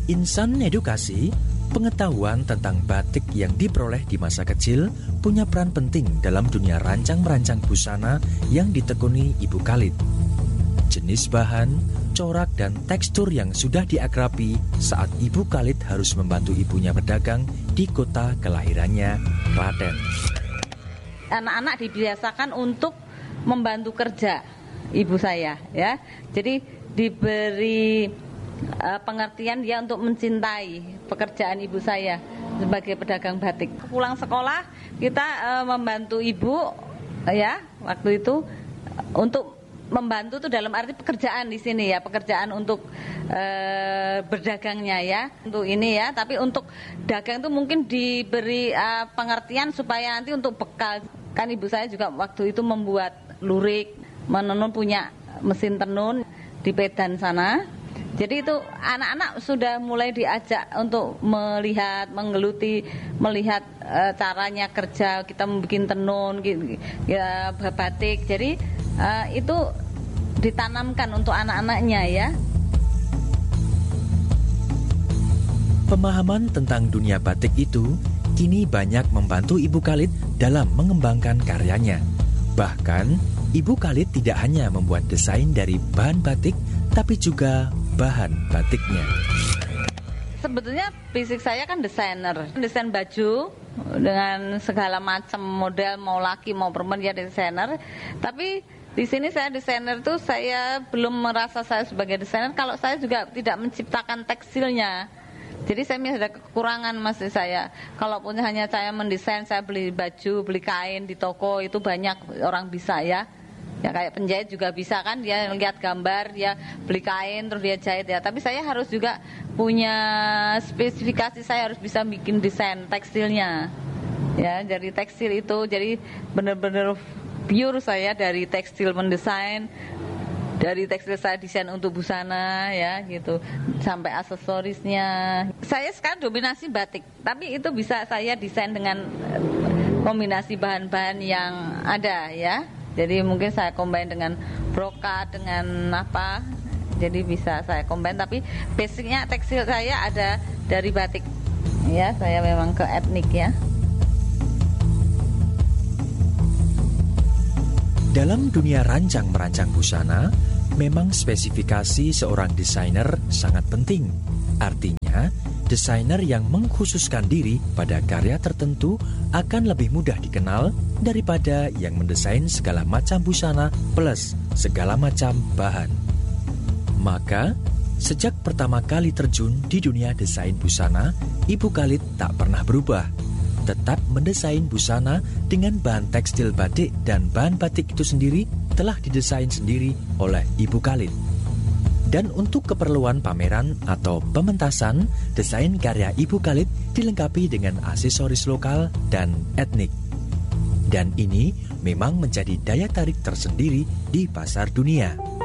Insan edukasi, pengetahuan tentang batik yang diperoleh di masa kecil punya peran penting dalam dunia rancang-merancang busana yang ditekuni Ibu Khalid. Jenis bahan, corak, dan tekstur yang sudah diakrabi saat Ibu Khalid harus membantu ibunya berdagang di kota kelahirannya, Klaten. Anak-anak dibiasakan untuk membantu kerja ibu saya, ya. Jadi diberi pengertian dia untuk mencintai pekerjaan ibu saya sebagai pedagang batik. Pulang sekolah kita membantu ibu, ya, waktu itu untuk membantu tuh dalam arti pekerjaan di sini ya, pekerjaan untuk berdagangnya ya, untuk ini ya. Tapi untuk dagang tuh mungkin diberi pengertian supaya nanti untuk bekal. Kan ibu saya juga waktu itu membuat lurik, menenun, punya mesin tenun di Pedan sana. Jadi itu anak-anak sudah mulai diajak untuk melihat, menggeluti, melihat caranya kerja, kita membuat tenun, ya, batik. Jadi itu ditanamkan untuk anak-anaknya ya. Pemahaman tentang dunia batik itu kini banyak membantu Ibu Khalid dalam mengembangkan karyanya. Bahkan, Ibu Khalid tidak hanya membuat desain dari bahan batik, tapi juga bahan batiknya. Sebetulnya basic saya kan desainer, desain baju dengan segala macam model, mau laki mau perempuan ya desainer. Tapi di sini saya desainer tuh saya belum merasa saya sebagai desainer kalau saya juga tidak menciptakan tekstilnya. Jadi saya ada kekurangan masih saya. Kalaupun hanya saya mendesain, saya beli baju, beli kain di toko itu banyak orang bisa ya. Ya kayak penjahit juga bisa kan, dia lihat gambar, dia beli kain terus dia jahit ya. Tapi saya harus juga punya spesifikasi, saya harus bisa bikin desain tekstilnya. Ya, dari tekstil itu jadi benar-benar pure saya dari tekstil mendesain. Dari tekstil saya desain untuk busana ya gitu, sampai aksesorisnya. Saya sekarang dominasi batik, tapi itu bisa saya desain dengan kombinasi bahan-bahan yang ada ya. Jadi mungkin saya combine dengan brokat, dengan apa. Jadi bisa saya combine, tapi basicnya tekstil saya ada dari batik. Ya, saya memang ke etnik ya. Dalam dunia rancang-merancang busana, memang spesifikasi seorang desainer sangat penting. Artinya, desainer yang mengkhususkan diri pada karya tertentu akan lebih mudah dikenal daripada yang mendesain segala macam busana plus segala macam bahan. Maka, sejak pertama kali terjun di dunia desain busana, Ibu Khalid tak pernah berubah. Tetap mendesain busana dengan bahan tekstil batik, dan bahan batik itu sendiri telah didesain sendiri oleh Ibu Khalid. Dan untuk keperluan pameran atau pementasan, desain karya Ibu Khalid dilengkapi dengan aksesoris lokal dan etnik. Dan ini memang menjadi daya tarik tersendiri di pasar dunia.